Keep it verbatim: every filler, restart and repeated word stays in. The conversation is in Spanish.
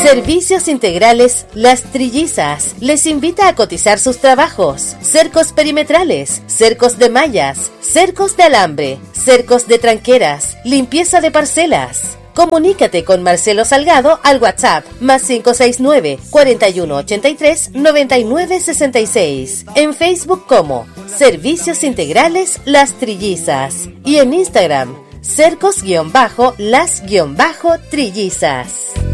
Servicios Integrales Las Trillizas les invita a cotizar sus trabajos. Cercos perimetrales, cercos de mallas, cercos de alambre, cercos de tranqueras, limpieza de parcelas. Comunícate con Marcelo Salgado al WhatsApp más cinco seis nueve, cuatro uno ocho tres, nueve nueve seis seis. En Facebook como Servicios Integrales Las Trillizas. Y en Instagram, cercos-las-trillizas.